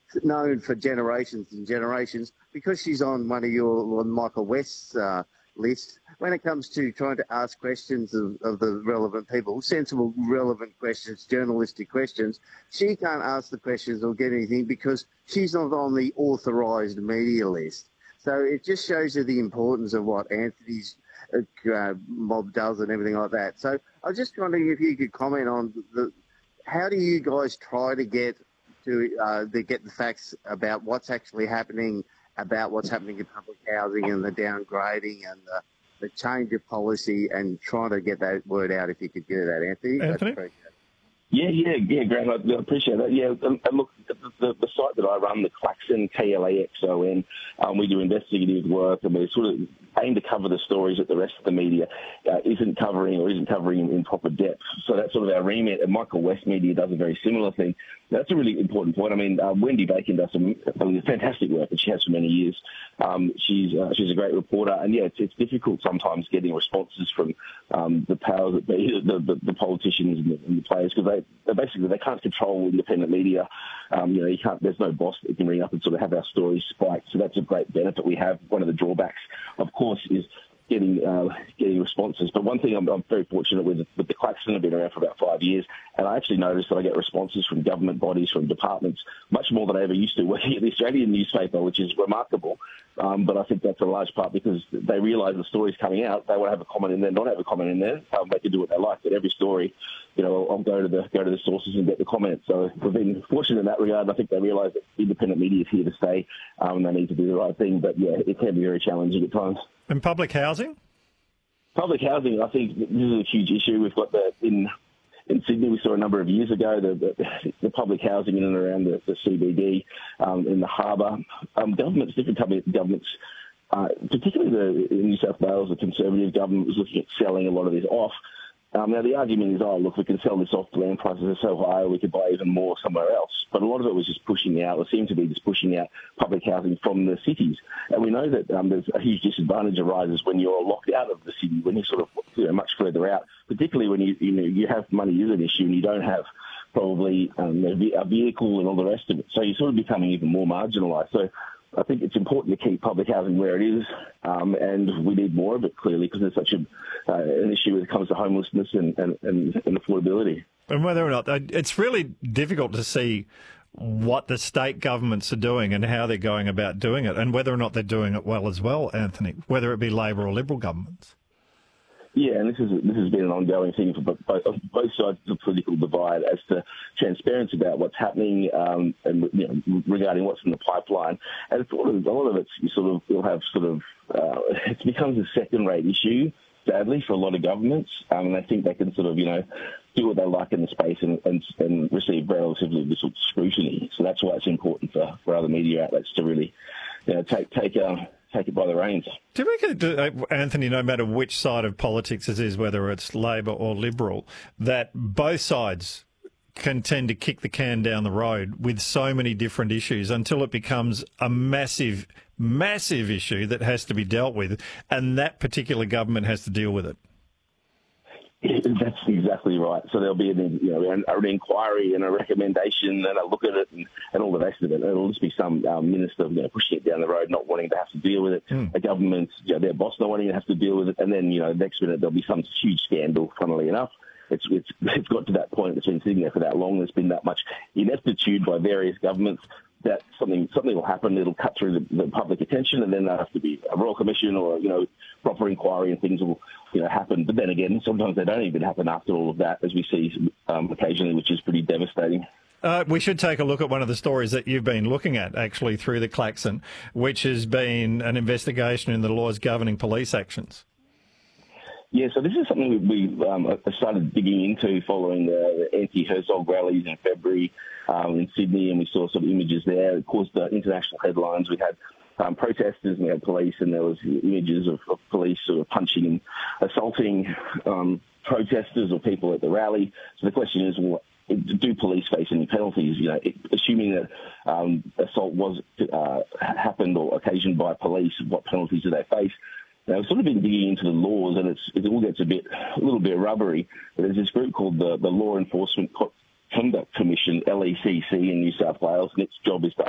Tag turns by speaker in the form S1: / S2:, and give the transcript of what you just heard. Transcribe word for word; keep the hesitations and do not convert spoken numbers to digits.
S1: known for generations and generations because she's on one of your on Michael West's uh, list. When it comes to trying to ask questions of, of the relevant people, sensible, relevant questions, journalistic questions, she can't ask the questions or get anything because she's not on the authorised media list. So it just shows you the importance of what Anthony's uh, mob does and everything like that. So I was just wondering if you could comment on the how do you guys try to get to uh, to get the facts about what's actually happening, about what's happening in public housing and the downgrading and the, the change of policy, and trying to get that word out. If you could do that, Anthony.
S2: Anthony?
S3: Yeah, yeah, yeah, Grant, I appreciate that. Yeah, and, and look, the, the, the site that I run, the Klaxon, K L A X O N, um, we do investigative work, and we're sort of aim to cover the stories that the rest of the media uh, isn't covering or isn't covering in, in proper depth. So that's sort of our remit, and Michael West Media does a very similar thing. That's a really important point. I mean, uh, Wendy Bacon does some I mean, fantastic work, and she has for many years. Um, she's uh, she's a great reporter, and yeah, it's, it's difficult sometimes getting responses from um, the powers that be, the, the, the politicians and the, and the players, because they, they basically they can't control independent media. Um, you know, you can't. There's no boss that can ring up and sort of have our stories spiked. So that's a great benefit we have. One of the drawbacks, of course, is getting uh, getting responses. But one thing I'm, I'm very fortunate with, with the Klaxon, I've been around for about five years, and I actually noticed that I get responses from government bodies, from departments, much more than I ever used to working at the Australian newspaper, which is remarkable. Um, but I think that's a large part because they realise the story's coming out. They want to have a comment in there, not have a comment in there. Um, they can do what they like, but every story, you know, I'll go to the go to the sources and get the comments. So we've been fortunate in that regard. And I think they realise that independent media is here to stay, um, and they need to do the right thing. But yeah, it can be very challenging at times.
S2: And public housing?
S3: Public housing, I think this is a huge issue. We've got the in in Sydney. We saw a number of years ago the the, the public housing in and around the, the C B D, um, in the harbour. Um, governments, different governments, uh, particularly the in New South Wales, the Conservative government was looking at selling a lot of this off. Um, now, the argument is, oh, look, we can sell this off, the land prices are so high, we could buy even more somewhere else. But a lot of it was just pushing out, or seemed to be just pushing out public housing from the cities. And we know that um, there's a huge disadvantage arises when you're locked out of the city, when you're sort of you know, much further out, particularly when you, you know, you have money is an issue and you don't have probably um, a vehicle and all the rest of it. So you're sort of becoming even more marginalised. So I think it's important to keep public housing where it is, um, and we need more of it, clearly, because there's such a, uh, an issue when it comes to homelessness and, and, and, and affordability.
S2: And whether or not, it's really difficult to see what the state governments are doing and how they're going about doing it, and whether or not they're doing it well as well, Anthony, whether it be Labor or Liberal governments.
S3: Yeah, and this is this has been an ongoing thing for both, both sides of the political divide as to transparency about what's happening um, and you know, regarding what's in the pipeline. And it's, a, lot of, a lot of it's you sort of you'll have sort of uh, it becomes a second-rate issue, sadly, for a lot of governments, um, and they think they can sort of you know do what they like in the space and, and, and receive relatively little scrutiny. So that's why it's important for, for other media outlets to really you know take take a take it by the reins.
S2: Do you reckon, Anthony, no matter which side of politics it is, whether it's Labor or Liberal, that both sides can tend to kick the can down the road with so many different issues until it becomes a massive, massive issue that has to be dealt with, and that particular government has to deal with it?
S3: That's exactly right. So there'll be an, you know, an, an inquiry and a recommendation and a look at it and, and all the rest of it. It'll just be some um, minister you know, pushing it down the road, not wanting to have to deal with it. Mm. A government, you know, their boss not wanting to have to deal with it. And then, you know, next minute there'll be some huge scandal, funnily enough. It's, it's, it's got to that point. It's been sitting there for that long. There's been that much ineptitude by various governments that something something will happen. It'll cut through the, the public attention, and then there'll have to be a royal commission or you know proper inquiry, and things will you know happen. But then again, sometimes they don't even happen after all of that, as we see um, occasionally, which is pretty devastating.
S2: Uh, we should take a look at one of the stories that you've been looking at, actually, through the Klaxon, which has been an investigation in the laws governing police actions.
S3: Yeah, so this is something we, we um, started digging into following the, the anti-Herzog rallies in February um, in Sydney, and we saw some images there. It caused the international headlines. We had um, protesters and we had police, and there was images of, of police sort of punching and assaulting um, protesters or people at the rally. So the question is, well, do police face any penalties? You know, assuming that um, assault was uh, happened or occasioned by police, what penalties do they face? Now, I've sort of been digging into the laws, and it's, it all gets a bit, a little bit rubbery. But there's this group called the, the Law Enforcement Conduct Commission, L E C C, in New South Wales, and its job is to